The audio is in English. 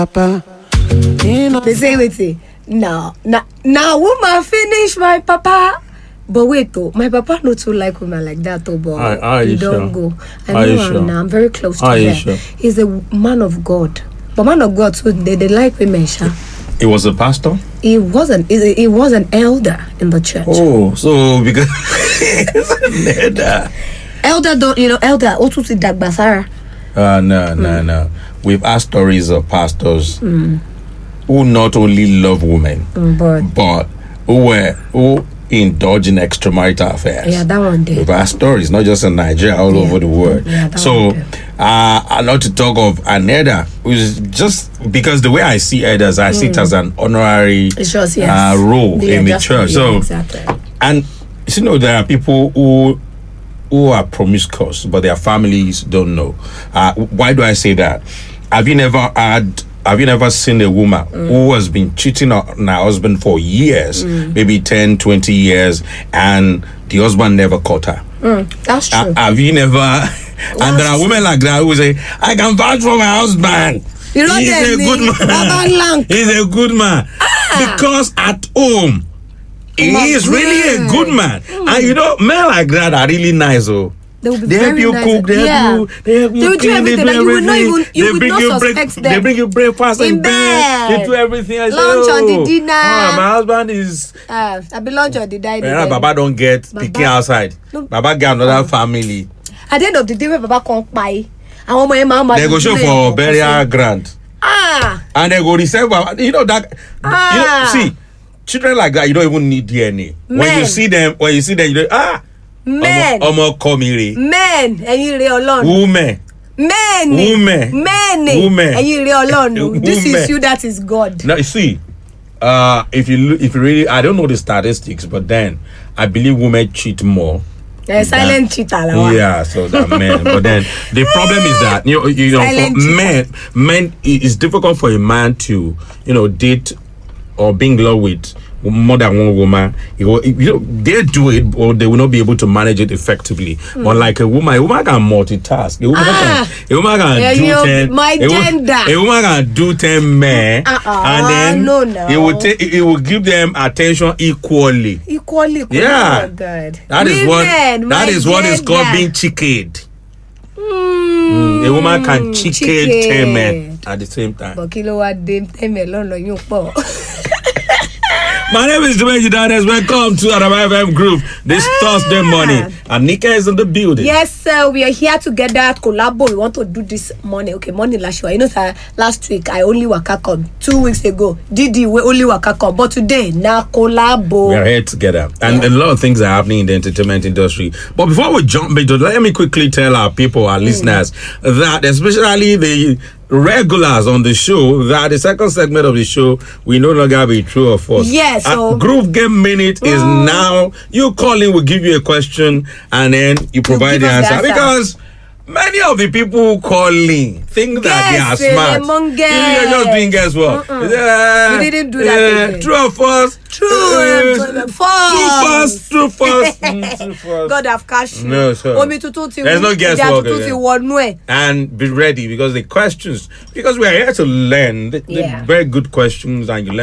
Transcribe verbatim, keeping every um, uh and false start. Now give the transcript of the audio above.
Papa. They say wait, no, now, now woman finish my papa. But wait though, my papa not too like women like that though, but are, are you you don't sure? go. I Are know you him sure? now, I'm very close to Are you him. sure? He's a man of God. But man of God too, they, they like women, sha. He was a pastor? He wasn't he, he was an elder in the church. Oh, so because he's an elder. Elder don't you know elder Otu ti dagba Sarah. Uh, no, no, no. We've asked stories of pastors who not only love women, Mm, but but who were who indulge in extramarital affairs. yeah, that one day. We've asked stories, not just in Nigeria, all Yeah. over the world. Yeah, that so, one did. uh, not to talk of an elder, which is just because the way I see elders, I see it as an honorary It's just yes. uh, role Yeah, in the just- church. yeah, so, exactly. and you know, there are people who who are promiscuous, but their families don't know. Uh, why do I say that? Have you never had? Have you never seen a woman Mm. who has been cheating on her husband for years, Mm. maybe ten, twenty years, and the husband never caught her? Mm, that's true. Uh, have you never? And there are women like that who say, "I can vouch for my husband. You know He's them a good name, Baba man. Lang. He's a good man." Because at home, he My is really a God. good man. And you know, men like that are really nice. Oh, They will be they help very you nice. cook. They Yeah. help you. They help you They will do clean. They everything, do and you will not everything. even- you They will bring not you suspect break, them. They bring you breakfast In in bed. They bed. do everything. I say, Lunch on the oh, dinner. Ah, my husband is. Uh, I belong to the dining. Yeah, Baba don't get Baba- picking outside. No. Baba get another family. At the end of the day, when Baba come by, I want my mama. They go show for burial grant. Ah, And they go receive. You know that. Ah. You know, see, children like that, you don't even need D N A. When Men. you see them, when you see them, you don't. Ah, men, Omo komiri. men, ẹ̀yin ire Ọlọ́run. Women. Men, Women. men, Women. ẹ̀yin ire Ọlọ́run. This Women. is you, that is God. Now you see, uh, if you look, if you really, I don't know the statistics, but then I believe women cheat more. Uh, silent cheater, la wa. Yeah, so that men. But then the problem is that you know, you know, Silent for cheater. men, men, it- it's difficult for a man to, you know, date or be in love with more than one woman. You know, you know, they do it, or they will not be able to manage it effectively. Unlike a woman, a woman can multitask. A woman Ah. can, a woman can Yeah, do you know, ten. my a, wo- gender. A woman can do ten men, Uh-uh, and then no, no. it will take. It will give them attention equally. Equally, equally. Yeah. Oh, God. That is what Women, that my is what is called gender. being chicked. Mm, A woman can chicked chicken. ten men at the same time. But kí ló wá dé tẹ́mẹ̀ lọ́nà yóò pọ̀. My name is Dumeji Danes. Welcome to Araba F M Group this Thursday morning. And Nika is in the building. Yes, sir. We are here together at Collabo. We want to do this morning. Okay, morning last week. You know, sir, last week I only waka come. Two weeks ago, Didi we only waka come. But today, na Collabo. We are here together. And Yeah. a lot of things are happening in the entertainment industry. But before we jump into it, let me quickly tell our people, our listeners, that especially the regulars on the show, that the second segment of the show will no longer be true or false. Yes, so- Uh, Groove Game Minute is now, you call in, we'll give you a question, and then you provide give the us the answer. answer. Because many of the people who call in think that Guess, they are smart. among You- You're just guess. doing guess what? Uh, We didn't do that again. True or false? True, Uh, false. True false. True false. Mm, true false. God have cashed you. No, sir. Omi tuntun ti There's no guesswork ìjà tuntun ti again. wọnú ẹ̀. And be ready because the questions, because we are here to learn, the, the Yeah. very good questions, and you learn.